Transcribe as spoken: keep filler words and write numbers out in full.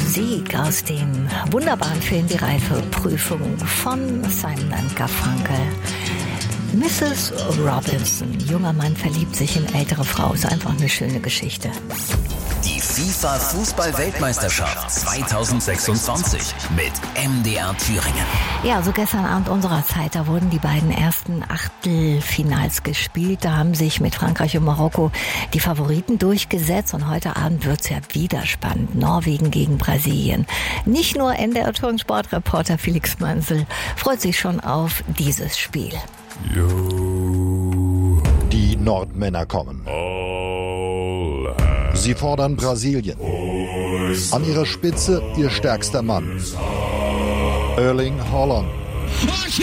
Musik aus dem wunderbaren Film Die Reifeprüfung von Simon and Garfunkel. Missus Robinson, junger Mann verliebt sich in ältere Frau, ist einfach eine schöne Geschichte. Die FIFA-Fußball-Weltmeisterschaft zweitausendsechsundzwanzig mit M D R Thüringen. Ja, so gestern Abend unserer Zeit, da wurden die beiden ersten Achtelfinals gespielt. Da haben sich mit Frankreich und Marokko die Favoriten durchgesetzt. Und heute Abend wird's ja wieder spannend. Norwegen gegen Brasilien. Nicht nur N D R-Sportreporter Felix Manzel freut sich schon auf dieses Spiel. Yo. Die Nordmänner kommen. Sie fordern Brasilien. An ihrer Spitze ihr stärkster Mann, Erling Haaland.